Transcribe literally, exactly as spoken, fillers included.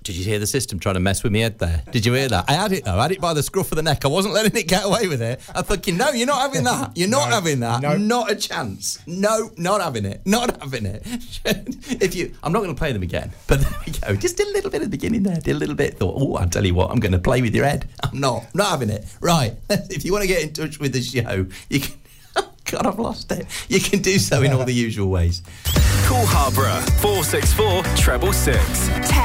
Did you hear the system trying to mess with me head there? Did you hear that? I had it, though. I had it by the scruff of the neck. I wasn't letting it get away with it. I'm thinking, no, you're not having that. You're not no, having that. no. Not a chance. No, not having it. Not having it. If you, I'm not going to play them again, but there we go. Just did a little bit at the beginning there. Did a little bit. Thought, oh, I'll tell you what, I'm going to play with your head. I'm not. Not having it. Right. If you want to get in touch with the show, you can... God, I've lost it. You can do so in all the usual ways. Call Harborough four six four, treble six.